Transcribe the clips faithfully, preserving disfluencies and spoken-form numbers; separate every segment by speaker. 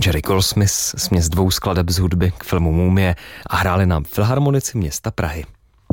Speaker 1: Jerry Goldsmith, směs dvou skladeb z hudby k filmu Mumie a hráli nám Filharmonici města Prahy.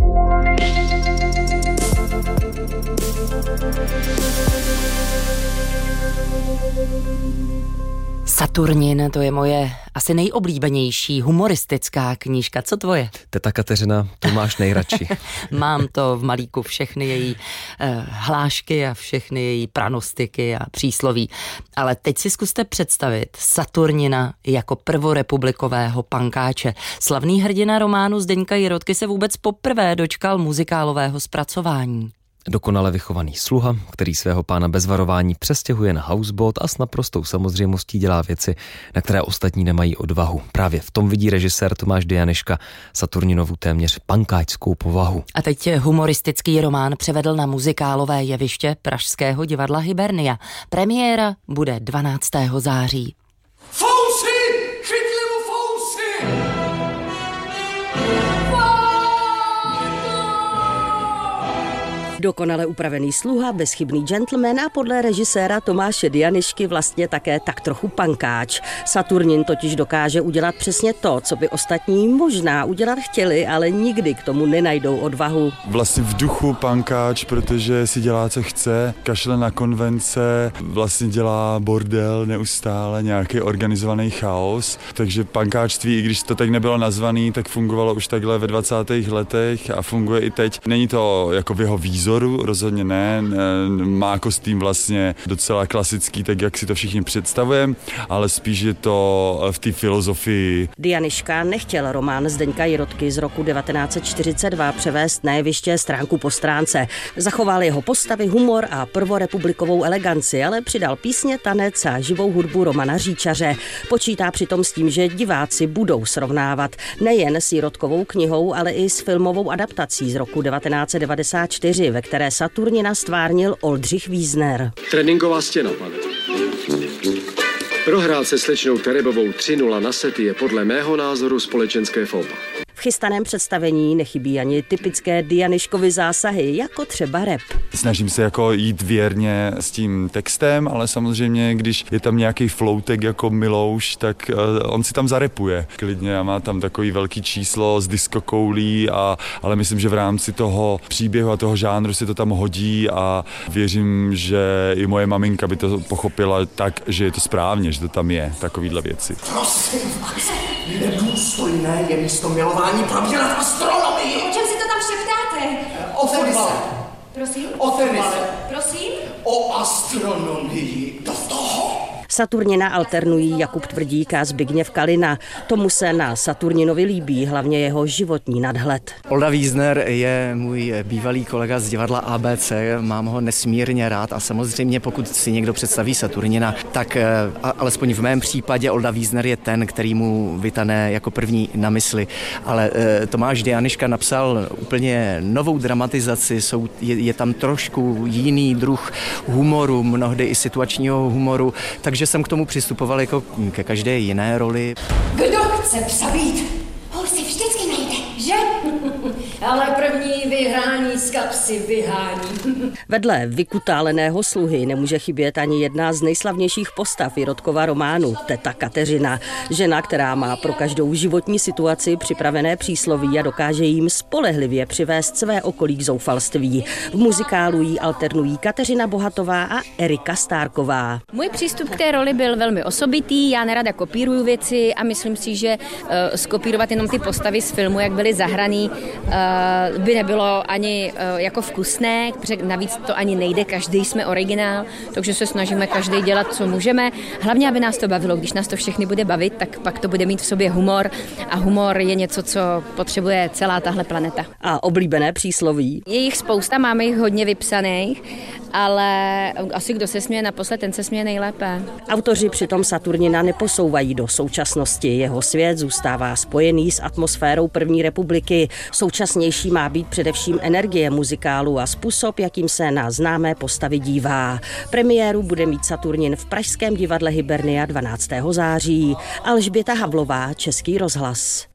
Speaker 2: Saturnin, to je moje asi nejoblíbenější humoristická knížka. Co tvoje?
Speaker 1: Teta Kateřina, to máš nejradši.
Speaker 2: Mám to v malíku, všechny její eh, hlášky a všechny její pranostiky a přísloví. Ale teď si zkuste představit Saturnina jako prvorepublikového pankáče. Slavný hrdina románu Zdeňka Jirotky se vůbec poprvé dočkal muzikálového zpracování.
Speaker 1: Dokonale vychovaný sluha, který svého pána bez varování přestěhuje na houseboat a s naprostou samozřejmostí dělá věci, na které ostatní nemají odvahu. Právě v tom vidí režisér Tomáš Dyanyška Saturninovu téměř pankáčskou povahu.
Speaker 2: A teď humoristický román převedl na muzikálové jeviště pražského divadla Hybernia. Premiéra bude dvanáctého září.
Speaker 3: Fousy! Chytli mu fousy!
Speaker 4: Dokonale upravený sluha, bezchybný gentleman a podle režiséra Tomáše Dyanyšky vlastně také tak trochu pankáč. Saturnin totiž dokáže udělat přesně to, co by ostatní možná udělat chtěli, ale nikdy k tomu nenajdou odvahu.
Speaker 5: Vlastně v duchu pankáč, protože si dělá, co chce, kašle na konvence, vlastně dělá bordel neustále, nějaký organizovaný chaos. Takže pankáčství, i když to tak nebylo nazvaný, tak fungovalo už takhle ve dvacátých letech a funguje i teď. Není to jako v jeho výzoru, rozhodně ne, má kostým vlastně docela klasický, tak jak si to všichni představujeme, ale spíš je to v té filozofii.
Speaker 4: Dyanyška nechtěl román Zdeňka Jirotky z roku devatenáct set čtyřicet dva převést na jeviště stránku po stránce. Zachoval jeho postavy, humor a prvorepublikovou eleganci, ale přidal písně, tanec a živou hudbu Romana Říčaře. Počítá přitom s tím, že diváci budou srovnávat nejen s Jirotkovou knihou, ale i s filmovou adaptací z roku devatenáct set devadesát čtyři, ve které Saturnina stvárnil Oldřich Wiesner.
Speaker 6: Tréninková stěna, pane. Prohrát se slečnou Terebovou tři nula na sety je podle mého názoru společenské fóba.
Speaker 4: V chystaném představení nechybí ani typické Dyanyškovy zásahy, jako třeba rap.
Speaker 5: Snažím se jako jít věrně s tím textem, ale samozřejmě, když je tam nějaký floutek jako Milouš, tak uh, on si tam zarepuje klidně a má tam takový velký číslo z diskokoulí, a, ale myslím, že v rámci toho příběhu a toho žánru si to tam hodí a věřím, že i moje maminka by to pochopila tak, že je to správně, že to tam je, takovýhle věci.
Speaker 3: Prosím vás, nedůstojné je místo milování probírat astronomii.
Speaker 7: O čem si to tam šeptáte?
Speaker 3: O fotbale.
Speaker 7: Prosím?
Speaker 3: O tenise.
Speaker 7: Prosím?
Speaker 3: O astronomii. Do toho.
Speaker 4: Saturnina alternují Jakub Tvrdík a Zbigněv Kalina. Tomu se na Saturninovi líbí hlavně jeho životní nadhled.
Speaker 8: Olda Wiesner je můj bývalý kolega z divadla A B C, mám ho nesmírně rád a samozřejmě pokud si někdo představí Saturnina, tak a, alespoň v mém případě Olda Wiesner je ten, který mu vytane jako první na mysli. Ale e, Tomáš Dyanyška napsal úplně novou dramatizaci, jsou, je, je tam trošku jiný druh humoru, mnohdy i situačního humoru, takže jsem k tomu přistupoval jako ke každé jiné roli.
Speaker 7: Kdo chce psa být? Ho si vždycky najde, že? Ale první vyhrání z kapsy vyhání.
Speaker 4: Vedle vykutáleného sluhy nemůže chybět ani jedna z nejslavnějších postav Jirotkova románu, teta Kateřina. Žena, která má pro každou životní situaci připravené přísloví a dokáže jim spolehlivě přivést své okolí k zoufalství. V muzikálu jí alternují Kateřina Bohatová a Erika Stárková.
Speaker 9: Můj přístup k té roli byl velmi osobitý, já nerada kopíruju věci a myslím si, že uh, skopírovat jenom ty postavy z filmu, jak byly zahraný, uh, by nebylo ani uh, jako vkusné, protože navíc to ani nejde, každý jsme originál, takže se snažíme každý dělat, co můžeme. Hlavně, aby nás to bavilo, když nás to všechny bude bavit, tak pak to bude mít v sobě humor a humor je něco, co potřebuje celá tahle planeta.
Speaker 4: A oblíbené přísloví?
Speaker 9: Je jich spousta, máme jich hodně vypsaných, ale asi kdo se směje naposled, ten se směje nejlépe.
Speaker 4: Autoři přitom Saturnina neposouvají do současnosti. Jeho svět zůstává spojený s atmosférou první republiky. Současnější má být především energie muzikálu a způsob, jakým se na známé postavy dívá. Premiéru bude mít Saturnin v pražském divadle Hybernia dvanáctého září. Alžběta Havlová, Český rozhlas.